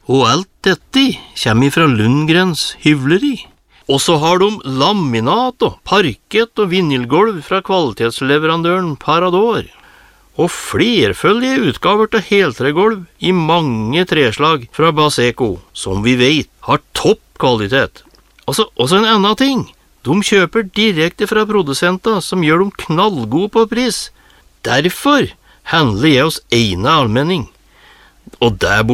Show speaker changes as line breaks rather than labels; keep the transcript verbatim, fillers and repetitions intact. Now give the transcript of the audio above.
Og alt dette kommer fra Lundgrens hyvleri. Og så har de laminat og parkett og vinylgolv fra kvalitetsleverandøren Parador. Og flerføldige utgaver til heltregolv i mange treslag fra Baseco, som vi vet har topp kvalitet. Og så en annen ting. De kjøper direkte fra produsenter som gjør dem knallgode på pris. Derfor handler jeg hos Eine Almenning. Og der